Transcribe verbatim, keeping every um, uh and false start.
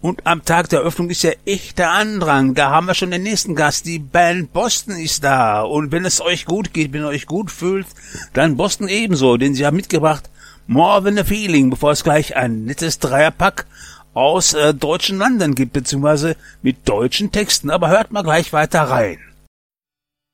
Und am Tag der Eröffnung ist ja echter Andrang. Da haben wir schon den nächsten Gast. Die Band Boston ist da. Und wenn es euch gut geht, wenn ihr euch gut fühlt, dann Boston ebenso. Denn sie haben mitgebracht More Than a Feeling, bevor es gleich ein nettes Dreierpack aus äh, deutschen Ländern gibt, beziehungsweise mit deutschen Texten. Aber hört mal gleich weiter rein.